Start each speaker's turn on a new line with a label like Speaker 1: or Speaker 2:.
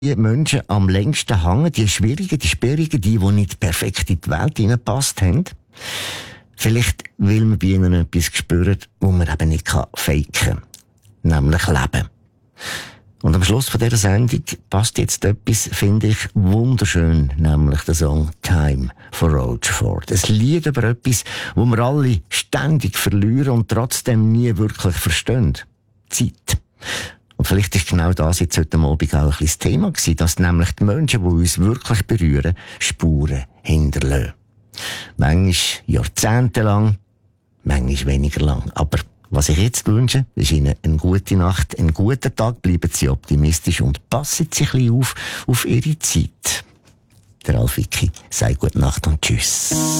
Speaker 1: die Menschen am längsten hängen, die schwierigen, die sperrigen, die nicht perfekt in die Welt hineingepasst haben. Vielleicht will man bei ihnen etwas spüren, wo man eben nicht faken kann. Nämlich Leben. Und am Schluss von dieser Sendung passt jetzt etwas, finde ich, wunderschön, nämlich der Song Time von Rochefort. Ein Lied über etwas, wo wir alle ständig verlieren und trotzdem nie wirklich verstehen. Zeit. Und vielleicht ist genau das jetzt heute Abend auch ein bisschen das Thema gewesen, dass nämlich die Menschen, die uns wirklich berühren, Spuren hinterlassen. Manchmal jahrzehntelang, manchmal weniger lang. Aber was ich jetzt wünsche, ist Ihnen eine gute Nacht, einen guten Tag, bleiben Sie optimistisch und passen Sie ein bisschen auf Ihre Zeit. Der Ralf Wicki sagt gute Nacht und tschüss.